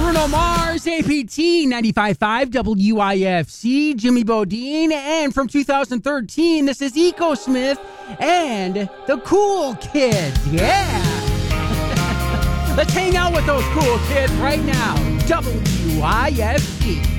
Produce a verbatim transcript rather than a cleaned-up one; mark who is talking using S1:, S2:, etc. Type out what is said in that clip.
S1: Bruno Mars, A P T, ninety-five point five W I F C, Jimmy Bodine, and from two thousand thirteen, this is Eco Smith and the Cool Kids. Yeah! Let's hang out with those cool kids right now. W I F C.